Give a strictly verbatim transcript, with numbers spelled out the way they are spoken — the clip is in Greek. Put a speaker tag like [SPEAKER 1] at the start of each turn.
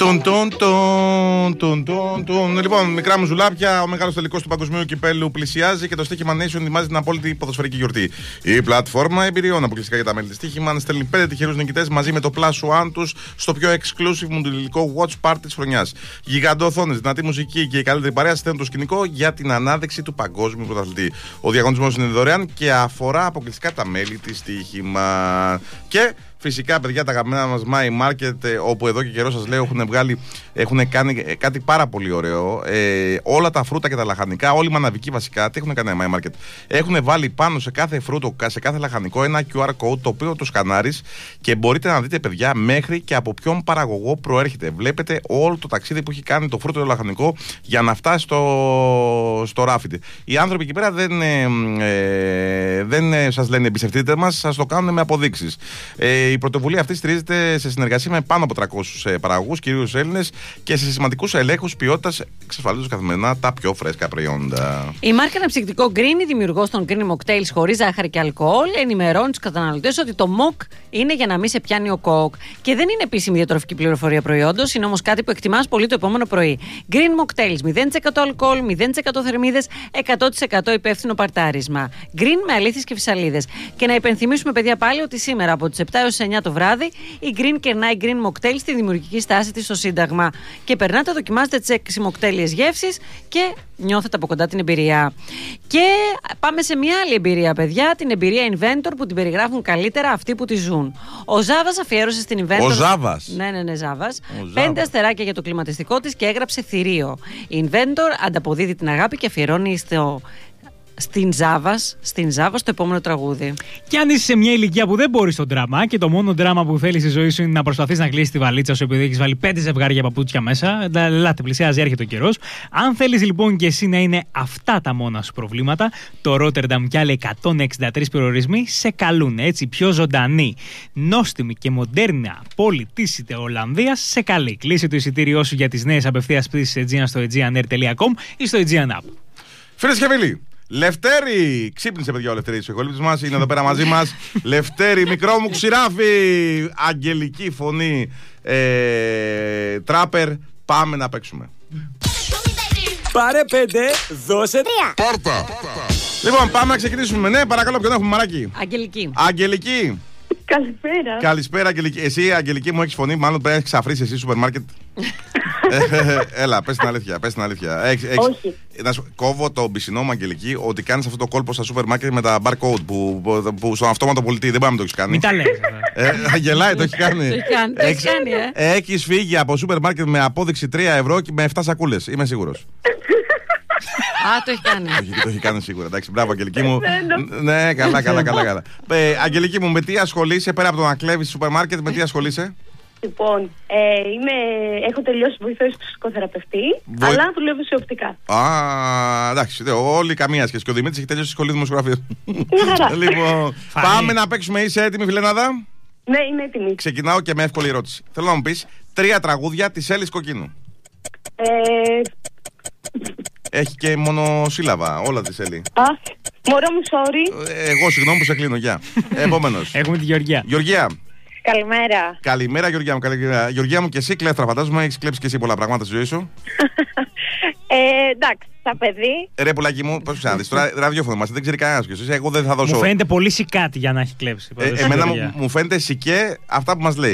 [SPEAKER 1] Τουν, τουν, τουν, τουν, τουν, τουν. Λοιπόν, μικρά μου ζουλάπια, ο μεγάλος τελικός του Παγκοσμίου Κυπέλλου πλησιάζει και το Στοίχημα Nation ετοιμάζει την απόλυτη ποδοσφαιρική γιορτή. Η πλατφόρμα εμπειριών αποκλειστικά για τα μέλη της Στοίχημα στέλνει πέντε τυχερούς νικητές μαζί με το Plus One τους στο πιο exclusive μοντιλικό watch party της χρονιάς. Γιγαντοοθόνες, δυνατή μουσική και η καλύτερη παρέα στέλνουν το σκηνικό για την ανάδειξη του Παγκόσμιου Πρωταθλητή. Ο διαγωνισμός είναι δωρεάν και αφορά αποκλειστικά τα μέλη της Στοίχημα. Και φυσικά, παιδιά, τα αγαπημένα μας My Market, όπου εδώ και καιρό σας λέω έχουν βγάλει, έχουν κάνει κάτι πάρα πολύ ωραίο. Ε, όλα τα φρούτα και τα λαχανικά, όλοι οι μαναβικοί βασικά, τι έχουν κάνει My Market. Έχουν βάλει πάνω σε κάθε φρούτο, σε κάθε λαχανικό ένα κιου αρ code, το οποίο το σκανάρεις και μπορείτε να δείτε, παιδιά, μέχρι και από ποιον παραγωγό προέρχεται. Βλέπετε όλο το ταξίδι που έχει κάνει το φρούτο και το λαχανικό για να φτάσει στο, στο ράφι. Οι άνθρωποι εκεί πέρα δεν, ε, δεν σας λένε εμπιστευτείτε μας, σας το κάνουν με αποδείξεις. Ε, Η πρωτοβουλία αυτή στηρίζεται σε συνεργασία με πάνω από τριακόσιους παραγωγούς, κυρίως Έλληνες, και σε σημαντικούς ελέγχους ποιότητας, εξασφαλίζοντας καθημερινά τα πιο φρέσκα προϊόντα.
[SPEAKER 2] Η μάρκα αναψυκτικό Green, η δημιουργός των Green Mocktails χωρίς ζάχαρη και αλκοόλ, ενημερώνει τους καταναλωτές ότι το Mock είναι για να μην σε πιάνει ο κοκ. Και δεν είναι επίσημη διατροφική πληροφορία προϊόντος, είναι όμως κάτι που εκτιμάς πολύ το επόμενο πρωί. Green Mocktails, μηδέν τοις εκατό αλκοόλ, μηδέν τοις εκατό θερμίδες, εκατό τοις εκατό υπεύθυνο παρτάρισμα. Green με αλήθειες και φυσαλίδες. Και να υπενθυμίσουμε, παιδιά, πάλι ότι σήμερα από τις επτά έως εννιά το βράδυ η Green κερνάει Green Mocktail στη δημιουργική στάση της στο Σύνταγμα. Και περνάτε, δοκιμάστε τις έξι μοκτέλιες γεύσεις και νιώθετε από κοντά την εμπειρία. Και πάμε σε μια άλλη εμπειρία, παιδιά, την εμπειρία Inventor που την περιγράφουν καλύτερα αυτοί που τη ζουν. Ο Ζάβας αφιέρωσε στην Inventor.
[SPEAKER 1] Ο Ζάβας.
[SPEAKER 2] Ναι, ναι, ναι, Ζάβας. Πέντε αστεράκια για το κλιματιστικό της και έγραψε θηρίο. Η Inventor ανταποδίδει την αγάπη και αφιερώνει στο. Στην Ζάβα, στην Ζάβα, στο επόμενο τραγούδι.
[SPEAKER 3] Και αν είσαι σε μια ηλικία που δεν μπορείς τον δράμα και το μόνο δράμα που θέλεις στη ζωή σου είναι να προσπαθείς να κλείσεις τη βαλίτσα σου επειδή έχεις βάλει πέντε ζευγάρια παπούτσια μέσα, ελάτε, πλησιάζει, έρχεται ο καιρός. Αν θέλεις λοιπόν και εσύ να είναι αυτά τα μόνα σου προβλήματα, το Rotterdam και άλλοι εκατόν εξήντα τρεις περιορισμοί σε καλούν. Έτσι, πιο ζωντανή, νόστιμη και μοντέρνα πόλη της Ολλανδίας σε καλεί. Κλείσε το εισιτήριό σου για τις νέες απευθείας πτήσεις Aegean στο aegean air τελεία com ή στο Aegean App.
[SPEAKER 1] Φίλες και φίλοι, Λευτέρη! Ξύπνησε, παιδιά, ο Λευτέρης, ο οικολήπτης μας, είναι εδώ πέρα μαζί μας. Λευτέρη, μικρό μου ξηράφι! Αγγελική φωνή. Ε, τράπερ, πάμε να παίξουμε.
[SPEAKER 4] Πάρε πέντε, δώσε τρία.
[SPEAKER 1] Πάρτα! Λοιπόν, πάμε να ξεκινήσουμε. Ναι, παρακαλώ, ποιον έχουμε, Μαράκι?
[SPEAKER 2] Αγγελική.
[SPEAKER 1] Αγγελική.
[SPEAKER 5] Καλησπέρα.
[SPEAKER 1] Καλησπέρα, Αγγελική. Εσύ, Αγγελική, μου έχεις φωνή, μάλλον πρέπει να έχεις ξαφρίσει εσύ σούπερ μάρκετ. Έλα, πες την αλήθεια, πες την αλήθεια. Έχεις, έχεις,
[SPEAKER 5] Όχι.
[SPEAKER 1] Να σου, κόβω το πισινό μου, Αγγελική, ότι κάνεις αυτό το κόλπο στα σούπερ μάρκετ με τα barcode που, που, που στον αυτόματο πολιτή. Δεν πάμε να το έχεις κάνει.
[SPEAKER 3] Μην τα λες.
[SPEAKER 1] Ε, Αγγελάει, το έχει κάνει.
[SPEAKER 2] Το έχει κάνει, το έχει κάνει, ε.
[SPEAKER 1] Έχεις φύγει από σούπερ μάρκετ με απόδειξη τρία ευρώ και με επτά σακούλες. Είμαι σίγουρος.
[SPEAKER 2] Α, το έχει κάνει.
[SPEAKER 1] Όχι, το έχει κάνει σίγουρα. Εντάξει, μπράβο, Αγγελική μου. Ναι, καλά, καλά, καλά. καλά. Ε, Αγγελική μου, με τι ασχολείσαι πέρα από το να κλέβεις σούπερ μάρκετ, με τι ασχολείσαι?
[SPEAKER 5] Λοιπόν, ε, είμαι, έχω τελειώσει βοηθός ψυχοθεραπευτή,
[SPEAKER 1] Βοη...
[SPEAKER 5] αλλά δουλεύω σε οπτικά.
[SPEAKER 1] Α, εντάξει, όλοι καμία σχέση. Και ο Δημήτρης έχει τελειώσει σχολή δημοσιογραφίας. Λοιπόν, πάμε να παίξουμε. Είσαι έτοιμη, Φιλενάδα?
[SPEAKER 5] Ναι, είμαι έτοιμη.
[SPEAKER 1] Ξεκινάω και με εύκολη ερώτηση. Θέλω να μου πεις τρία τραγούδια της Έλλης Κοκκίνου.
[SPEAKER 5] Ε...
[SPEAKER 1] Έχει και μονοσύλλαβα, όλα της Έλλη.
[SPEAKER 5] Α, μωρό μου, sorry.
[SPEAKER 1] Εγώ συγγνώμη που σε κλείνω, γεια. Επόμενος.
[SPEAKER 3] Έχουμε τη Γεωργία.
[SPEAKER 1] Γεωργία.
[SPEAKER 5] Καλημέρα.
[SPEAKER 1] Καλημέρα, Γεωργία μου. Καλημέρα. Γεωργία μου, και εσύ κλέφτρα, φαντάζομαι. Έχεις κλέψει και εσύ πολλά πράγματα στη ζωή σου.
[SPEAKER 5] ε, εντάξει, τα παιδί.
[SPEAKER 1] Ρε πουλάκι μου, πώς ξαναδείς. Τώρα ραδιόφωνο μας, δεν ξέρει κανένας ποιος είσαι. Εγώ δεν θα δώσω.
[SPEAKER 3] Μου φαίνεται πολύ σικάτι για να έχει κλέψει.
[SPEAKER 1] Ε, εμένα μου, μου φαίνεται σικέ αυτά που μας λέει.